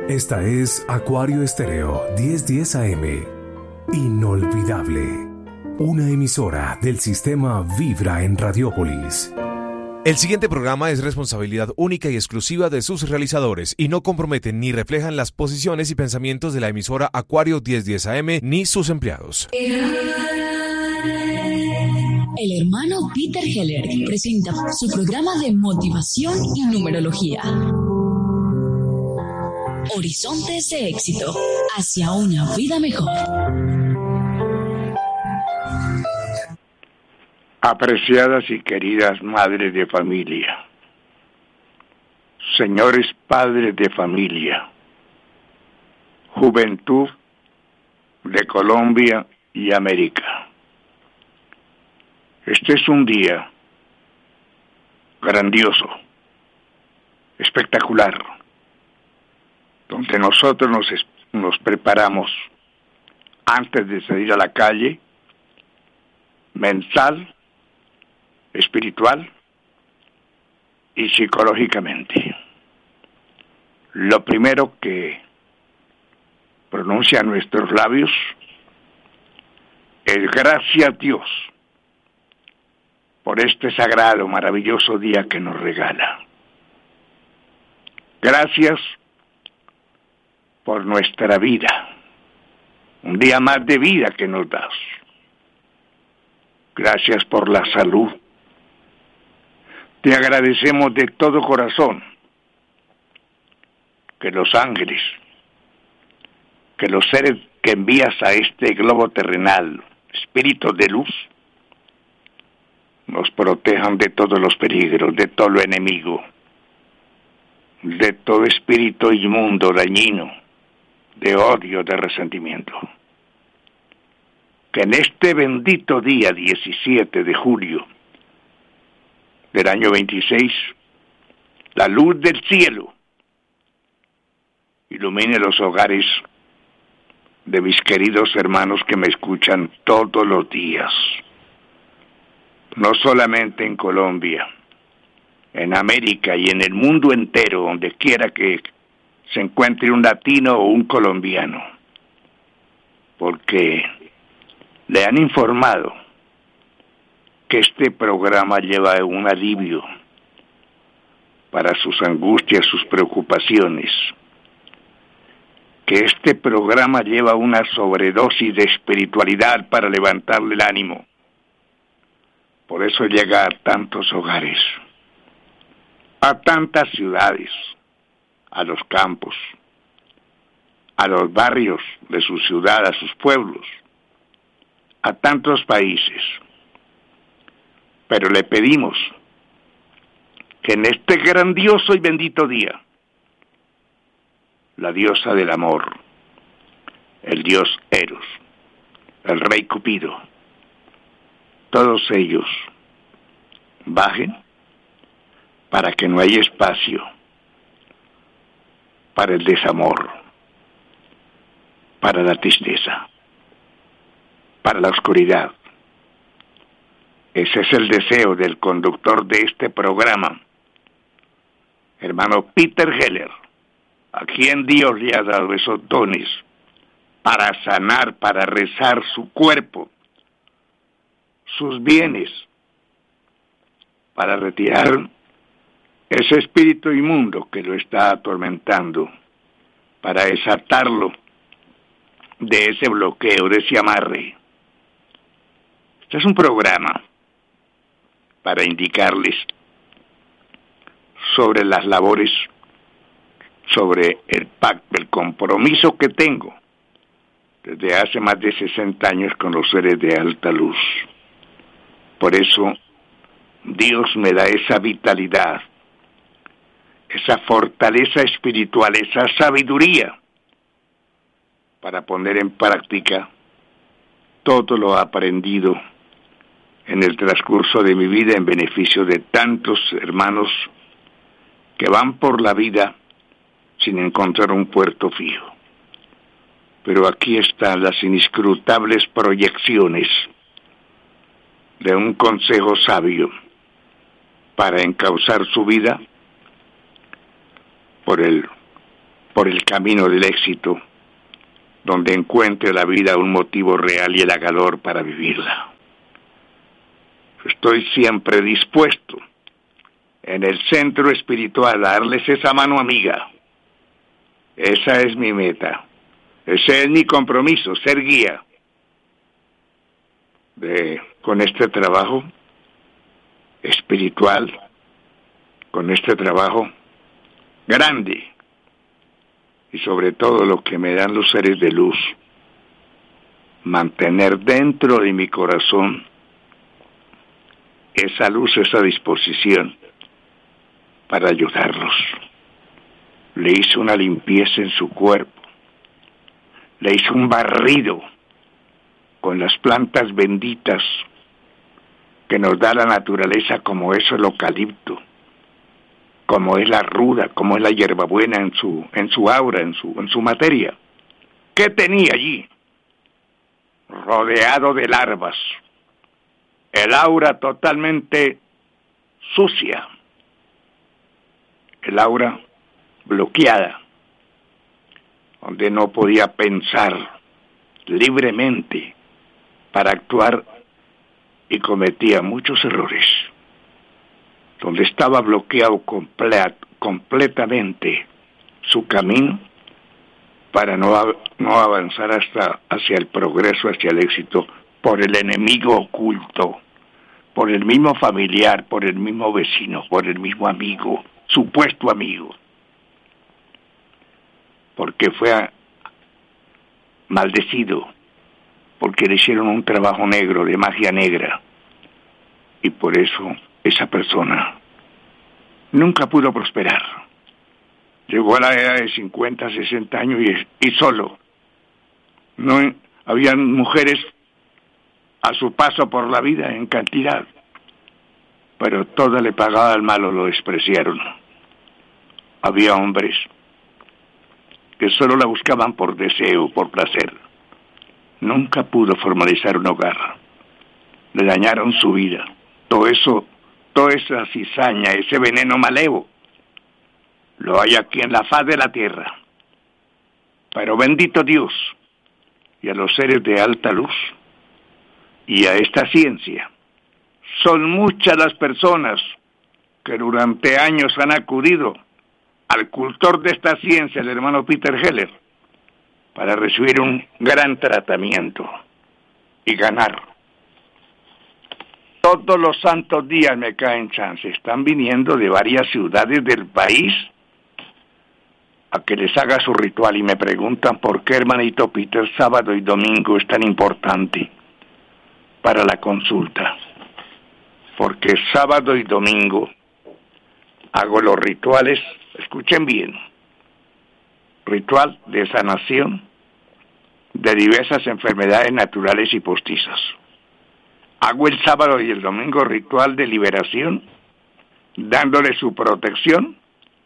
Esta es Acuario Estéreo 1010 AM. Inolvidable. Una emisora del sistema Vibra en Radiópolis. El siguiente programa es responsabilidad única y exclusiva de sus realizadores y no comprometen ni reflejan las posiciones y pensamientos de la emisora Acuario 1010 AM ni sus empleados. El hermano Peter Heller presenta su programa de motivación y numerología. Horizontes de éxito hacia una vida mejor. Apreciadas y queridas madres de familia, señores padres de familia, juventud de Colombia y América. Este es un día grandioso, espectacular, donde nosotros nos preparamos antes de salir a la calle, mental, espiritual y psicológicamente. Lo primero que pronuncia nuestros labios es gracias a Dios por este sagrado, maravilloso día que nos regala. Gracias por nuestra vida, un día más de vida que nos das. Gracias por la salud. Te agradecemos de todo corazón que los ángeles, que los seres que envías a este globo terrenal, espíritus de luz, nos protejan de todos los peligros, de todo lo enemigo, de todo espíritu inmundo, dañino, de odio, de resentimiento. Que en este bendito día 17 de julio del año 26, la luz del cielo ilumine los hogares de mis queridos hermanos que me escuchan todos los días, no solamente en Colombia, en América y en el mundo entero, donde quiera que se encuentre un latino o un colombiano, porque le han informado que este programa lleva un alivio para sus angustias, sus preocupaciones, que este programa lleva una sobredosis de espiritualidad para levantarle el ánimo. Por eso llega a tantos hogares, a tantas ciudades, a los campos, a los barrios de su ciudad, a sus pueblos, a tantos países. Pero le pedimos que en este grandioso y bendito día, la diosa del amor, el dios Eros, el rey Cupido, todos ellos bajen para que no haya espacio para el desamor, para la tristeza, para la oscuridad. Ese es el deseo del conductor de este programa, hermano Peter Heller, a quien Dios le ha dado esos dones para sanar, para rezar su cuerpo, sus bienes, para retirar ese espíritu inmundo que lo está atormentando, para desatarlo de ese bloqueo, de ese amarre. Este es un programa para indicarles sobre las labores, sobre el pacto, el compromiso que tengo desde hace más de 60 años con los seres de alta luz. Por eso Dios me da esa vitalidad, esa fortaleza espiritual, esa sabiduría para poner en práctica todo lo aprendido en el transcurso de mi vida en beneficio de tantos hermanos que van por la vida sin encontrar un puerto fijo. Pero aquí están las inescrutables proyecciones de un consejo sabio para encauzar su vida por el por el camino del éxito, donde encuentre la vida un motivo real y halagador para vivirla. Estoy siempre dispuesto en el centro espiritual a darles esa mano amiga. Esa es mi meta. Ese es mi compromiso, ser guía con este trabajo espiritual, con este trabajo grande y sobre todo lo que me dan los seres de luz, mantener dentro de mi corazón esa luz, esa disposición para ayudarlos. Le hice una limpieza en su cuerpo, le hice un barrido con las plantas benditas que nos da la naturaleza, como es el eucalipto, como es la ruda, como es la hierbabuena en su aura, en su materia. ¿Qué tenía allí? Rodeado de larvas, el aura totalmente sucia, el aura bloqueada, donde no podía pensar libremente para actuar y cometía muchos errores, donde estaba bloqueado completamente su camino para no avanzar hacia el progreso, hacia el éxito, por el enemigo oculto, por el mismo familiar, por el mismo vecino, por el mismo amigo, supuesto amigo, porque fue maldecido, porque le hicieron un trabajo negro, de magia negra, y por eso esa persona nunca pudo prosperar. Llegó a la edad de 50, 60 años y solo. No habían mujeres a su paso por la vida en cantidad, pero todas le pagaban al malo, lo despreciaron. Había hombres que solo la buscaban por deseo, por placer. Nunca pudo formalizar un hogar. Le dañaron su vida. Todo eso, toda esa cizaña, ese veneno malevo, lo hay aquí en la faz de la tierra. Pero bendito Dios, y a los seres de alta luz, y a esta ciencia, son muchas las personas que durante años han acudido al cultor de esta ciencia, el hermano Peter Heller, para recibir un gran tratamiento y ganar. Todos los santos días me caen chances. Están viniendo de varias ciudades del país a que les haga su ritual y me preguntan por qué, hermanito Peter, sábado y domingo es tan importante para la consulta. Porque sábado y domingo hago los rituales, escuchen bien, ritual de sanación de diversas enfermedades naturales y postizas. Hago el sábado y el domingo ritual de liberación, dándole su protección,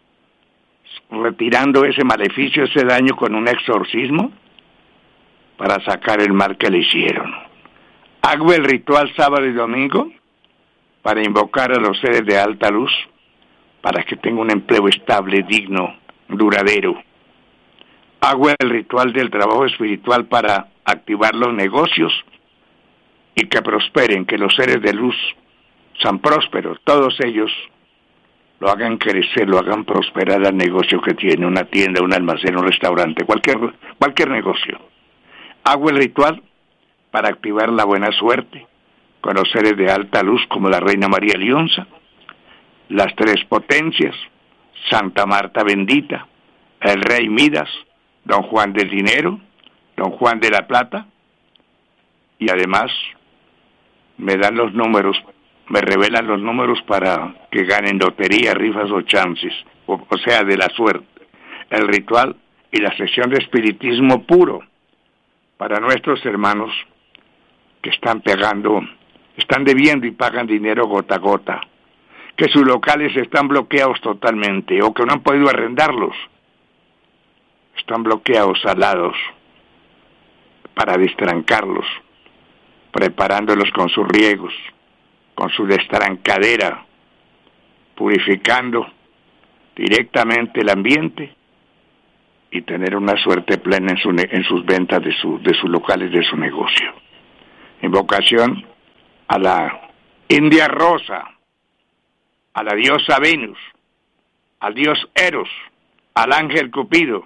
retirando ese maleficio, ese daño con un exorcismo, para sacar el mal que le hicieron. Hago el ritual sábado y domingo para invocar a los seres de alta luz, para que tenga un empleo estable, digno, duradero. Hago el ritual del trabajo espiritual para activar los negocios y que prosperen, que los seres de luz sean prósperos, todos ellos lo hagan crecer, lo hagan prosperar al negocio que tiene, una tienda, un almacén, un restaurante, cualquier negocio. Hago el ritual para activar la buena suerte con los seres de alta luz como la Reina María Lionza, las tres potencias, Santa Marta Bendita, el Rey Midas, Don Juan del Dinero, Don Juan de la Plata, y además me dan los números, me revelan los números para que ganen lotería, rifas o chances, o sea, de la suerte. El ritual y la sesión de espiritismo puro para nuestros hermanos que están debiendo y pagan dinero gota a gota, que sus locales están bloqueados totalmente o que no han podido arrendarlos. Están bloqueados, salados, para destrancarlos, preparándolos con sus riegos, con su destrancadera, purificando directamente el ambiente y tener una suerte plena en sus ventas de sus locales, de su negocio. Invocación a la India Rosa, a la diosa Venus, al dios Eros, al ángel Cupido,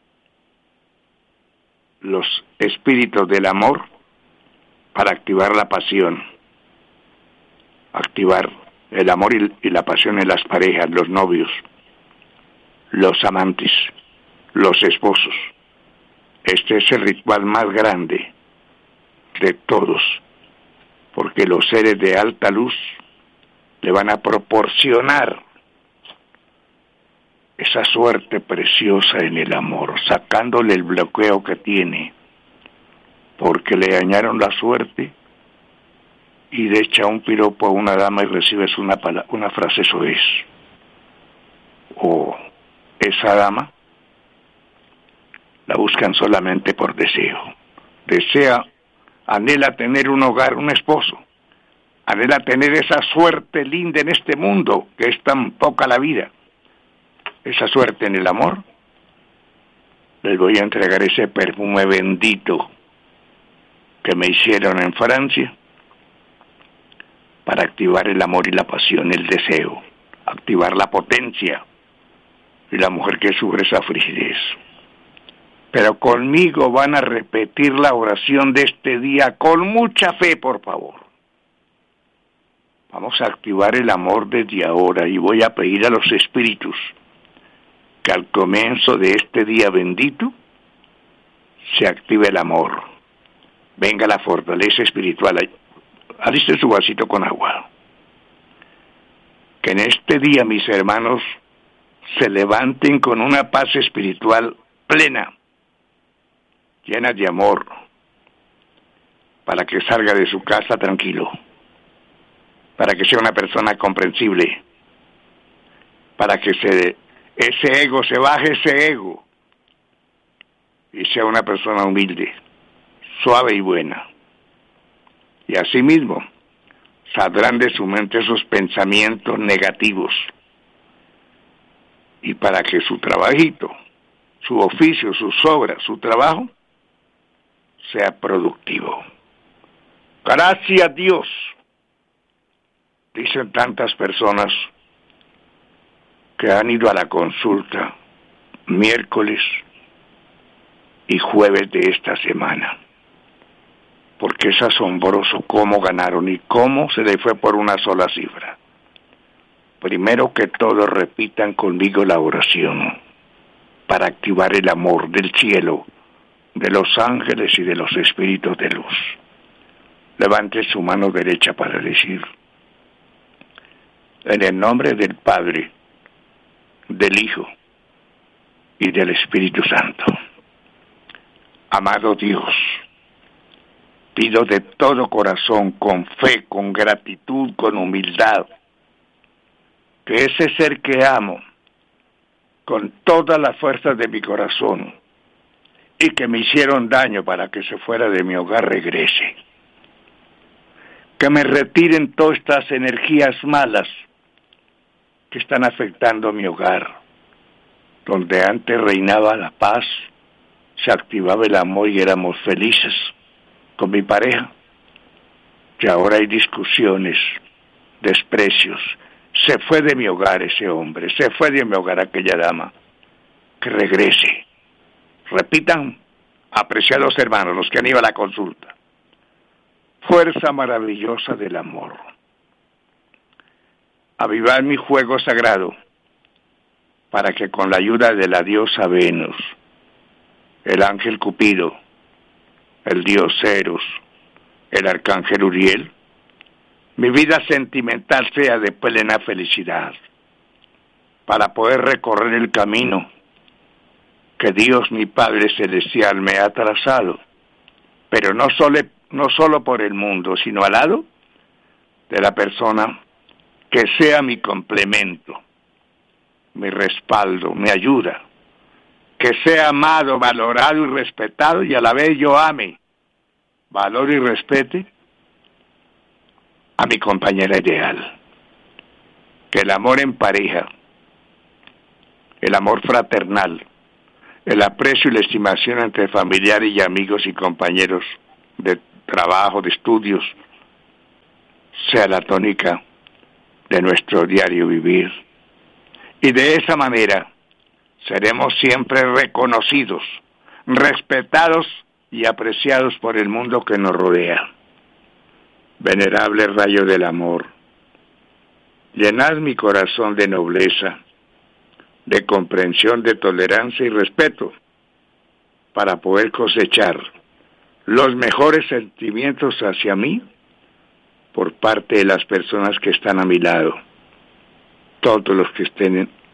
los espíritus del amor, para activar la pasión, activar el amor y la pasión en las parejas, los novios, los amantes, los esposos. Este es el ritual más grande de todos, porque los seres de alta luz le van a proporcionar esa suerte preciosa en el amor, sacándole el bloqueo que tiene, porque le dañaron la suerte y le echa un piropo a una dama y recibes una frase soez. O esa dama la buscan solamente por deseo. Anhela tener un hogar, un esposo. Anhela tener esa suerte linda en este mundo, que es tan poca la vida. Esa suerte en el amor. Les voy a entregar ese perfume bendito que me hicieron en Francia, para activar el amor y la pasión, el deseo, activar la potencia y la mujer que sufre esa frigidez. Pero conmigo van a repetir la oración de este día con mucha fe, por favor. Vamos a activar el amor desde ahora y voy a pedir a los espíritus que al comienzo de este día bendito se active el amor. Venga la fortaleza espiritual. Alisten su vasito con agua. Que en este día, mis hermanos, se levanten con una paz espiritual plena, llena de amor, para que salga de su casa tranquilo, para que sea una persona comprensible, para que ese ego se baje, ese ego, y sea una persona humilde, suave y buena. Y asimismo, saldrán de su mente esos pensamientos negativos. Y para que su trabajito, su oficio, sus obras, su trabajo, sea productivo. Gracias a Dios, dicen tantas personas que han ido a la consulta miércoles y jueves de esta semana. Porque es asombroso cómo ganaron y cómo se le fue por una sola cifra. Primero que todo, repitan conmigo la oración para activar el amor del cielo, de los ángeles y de los espíritus de luz. Levante su mano derecha para decir: en el nombre del Padre, del Hijo y del Espíritu Santo. Amado Dios, pido de todo corazón, con fe, con gratitud, con humildad, que ese ser que amo, con todas las fuerzas de mi corazón, y que me hicieron daño para que se fuera de mi hogar, regrese. Que me retiren todas estas energías malas que están afectando mi hogar, donde antes reinaba la paz, se activaba el amor y éramos felices con mi pareja, y ahora hay discusiones, desprecios. Se fue de mi hogar ese hombre, se fue de mi hogar aquella dama. Que regrese. Repitan, apreciados hermanos, los que han ido a la consulta. Fuerza maravillosa del amor. Avivar mi fuego sagrado, para que con la ayuda de la diosa Venus, el ángel Cupido, el dios Eros, el arcángel Uriel, mi vida sentimental sea de plena felicidad, para poder recorrer el camino que Dios mi Padre Celestial me ha trazado, pero no solo por el mundo, sino al lado de la persona que sea mi complemento, mi respaldo, mi ayuda, que sea amado, valorado y respetado, y a la vez yo ame, valore y respete a mi compañera ideal. Que el amor en pareja, el amor fraternal, el aprecio y la estimación entre familiares y amigos y compañeros de trabajo, de estudios, sea la tónica de nuestro diario vivir. Y de esa manera seremos siempre reconocidos, respetados y apreciados por el mundo que nos rodea. Venerable rayo del amor, llenad mi corazón de nobleza, de comprensión, de tolerancia y respeto, para poder cosechar los mejores sentimientos hacia mí por parte de las personas que están a mi lado, todos los que estén